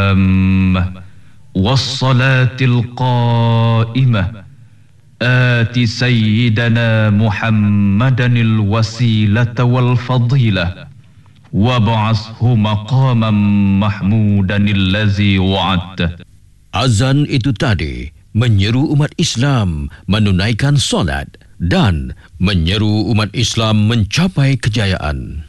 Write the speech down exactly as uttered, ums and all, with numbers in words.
التامة والصلاة القائمة آت سيدنا محمدا الوسيلة والفضيلة وابعثه مقاما محمودا الذي وعدته. Azan itu tadi menyeru umat Islam menunaikan solat dan menyeru umat Islam mencapai kejayaan.